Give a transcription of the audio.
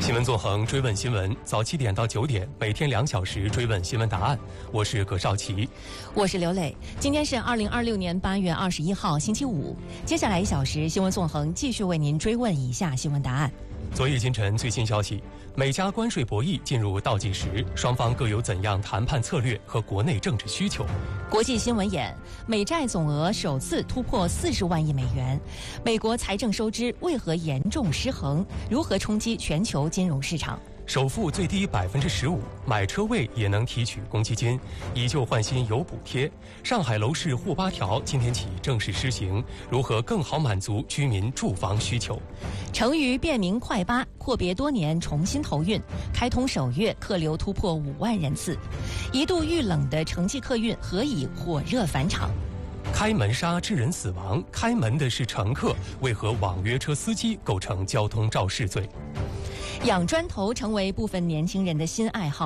新闻纵横追问新闻，早7点到9点，每天2小时追问新闻答案。我是葛少奇， 我是刘磊。今天是2026年8月21号，星期五。接下来1小时，新闻纵横继续为您追问以下新闻答案。 昨夜今晨最新消息，美加关税博弈进入倒计时，双方各有怎样谈判策略和国内政治需求？ 国际新闻眼，美债总额首次突破40万亿美元，美国财政收支为何严重失衡？如何冲击全球金融市场？ 首付最低15%，买车位也能提取公积金，以旧换新有补贴。上海楼市沪8条今天起正式施行，如何更好满足居民住房需求？ 成渝便民快8阔别多年重新投运，开通首月客流突破5万人次，一度遇冷的城际客运何以火热返场？ 开门杀致人死亡，开门的是乘客，为何网约车司机构成交通肇事罪？ 养砖头成为部分年轻人的新爱好。